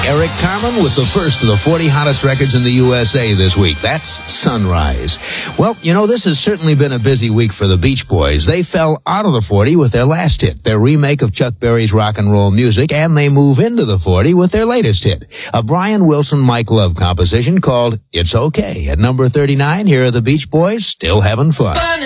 Eric Carmen with the first of the 40 hottest records in the USA this week. That's Sunrise. Well, you know, this has certainly been a busy week for the Beach Boys. They fell out of the 40 with their last hit, their remake of Chuck Berry's rock and roll music, and they move into the 40 with their latest hit, a Brian Wilson, Mike Love composition called It's Okay. At number 39, here are the Beach Boys, still having fun.